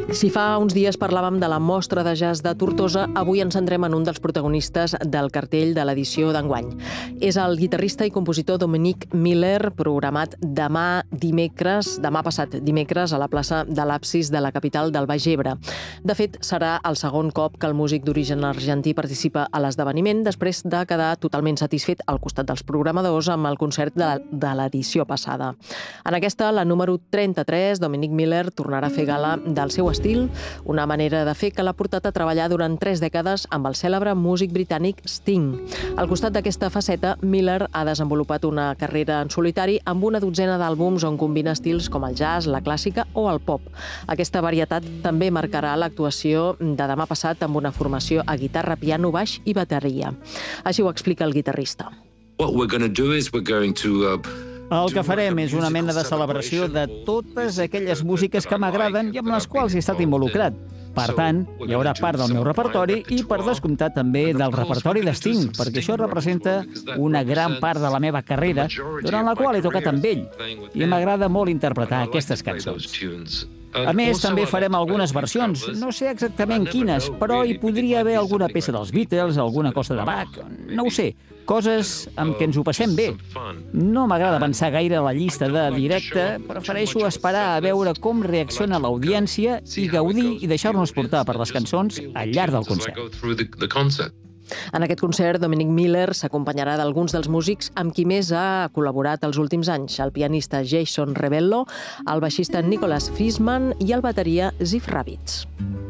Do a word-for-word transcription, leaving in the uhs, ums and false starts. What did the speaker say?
Si fa uns dies parlàvem de la mostra de jazz de Tortosa, avui ens centrem en un dels protagonistes del cartell de l'edició d'enguany. És el guitarrista i compositor Dominic Miller, programat demà dimecres, demà passat dimecres, a la plaça de l'Absis de la capital del Baix Ebre. De fet, serà el segon cop que el músic d'origen argentí participa a l'esdeveniment, després de quedar totalment satisfet al costat dels programadors amb el concert de, de l'edició passada. En aquesta, la número trenta-tres, Dominic Miller tornarà a fer gala del seu estil, una manera de fer que l'ha portat a treballar durant tres dècades amb el cèlebre músic britànic Sting. Al costat d'aquesta faceta, Miller ha desenvolupat una carrera en solitari amb una dotzena d'àlbums on combina estils com el jazz, la clàssica o el pop. Aquesta varietat també marcarà l'actuació de demà passat amb una formació a guitarra, piano, baix i bateria. Així ho explica el guitarrista. What we're going to do is we're going to uh... El que farem és una mena de celebració de totes aquelles músiques que m'agraden i amb les quals he estat involucrat. Per tant, hi haurà part del meu repertori i, per descomptat, també del repertori de Sting, perquè això representa una gran part de la meva carrera, durant la qual he tocat amb ell, i m'agrada molt interpretar aquestes cançons. A més, també farem algunes versions, no sé exactament quines, però hi podria haver alguna peça dels Beatles, alguna cosa de Bach, no ho sé, coses amb què ens ho passem bé. No m'agrada pensar gaire a la llista de directe, prefereixo esperar a veure com reacciona l'audiència i gaudir i deixar-nos portar per les cançons al llarg del concert. En aquest concert, Dominic Miller s'acompanyarà d'alguns dels músics amb qui més ha col·laborat els últims anys, el pianista Jason Rebello, el baixista Nicholas Fishman i el bateria Ziff Ravitz.